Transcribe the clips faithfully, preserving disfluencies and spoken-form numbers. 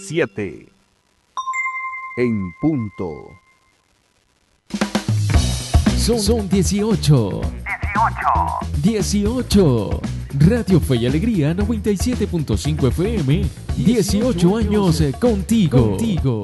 siete. En punto. Son, son dieciocho. dieciocho. Radio Fe y Alegría noventa y siete punto cinco F M. dieciocho años contigo. contigo.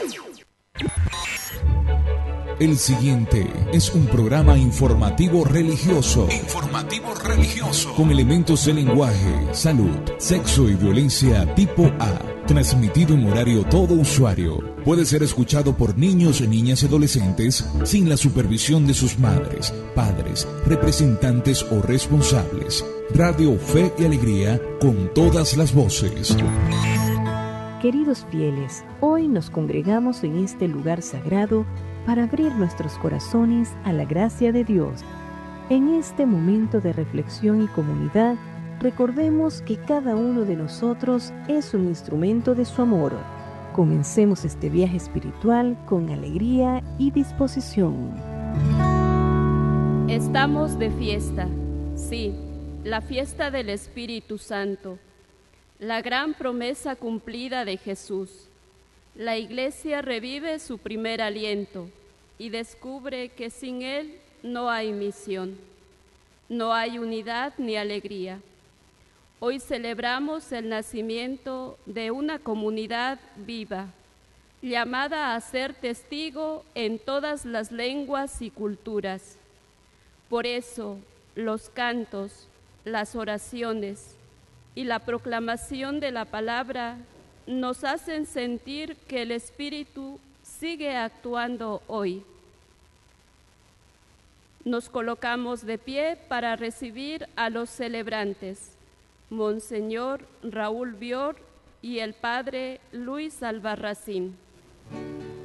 El siguiente es un programa informativo religioso. Informativo religioso. Con elementos de lenguaje, salud, sexo y violencia tipo A. Transmitido en horario todo usuario. Puede ser escuchado por niños, niñas y adolescentes sin la supervisión de sus madres, padres, representantes o responsables. Radio Fe y Alegría con todas las voces. Queridos fieles, hoy nos congregamos en este lugar sagrado para abrir nuestros corazones a la gracia de Dios. En este momento de reflexión y comunidad, recordemos que cada uno de nosotros es un instrumento de su amor. Comencemos este viaje espiritual con alegría y disposición. Estamos de fiesta, sí, la fiesta del Espíritu Santo, la gran promesa cumplida de Jesús. La Iglesia revive su primer aliento y descubre que sin Él no hay misión, no hay unidad ni alegría. Hoy celebramos el nacimiento de una comunidad viva, llamada a ser testigo en todas las lenguas y culturas. Por eso, los cantos, las oraciones y la proclamación de la palabra nos hacen sentir que el Espíritu sigue actuando hoy. Nos colocamos de pie para recibir a los celebrantes, Monseñor Raúl Bior y el Padre Luis Albarracín.